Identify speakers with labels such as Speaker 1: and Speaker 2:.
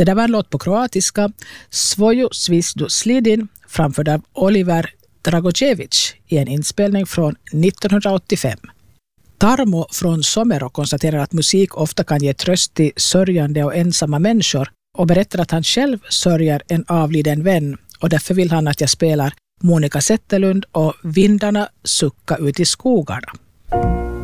Speaker 1: Det där var en låt på kroatiska, Svoju zvezdu slidim, framförd av Oliver Dragojevic i en inspelning från 1985. Tarmo från Somero konstaterar att musik ofta kan ge tröst till sörjande och ensamma människor och berättar att han själv sörjer en avliden vän och därför vill han att jag spelar Monica Zetterlund och Vindarna sucka ut i skogarna.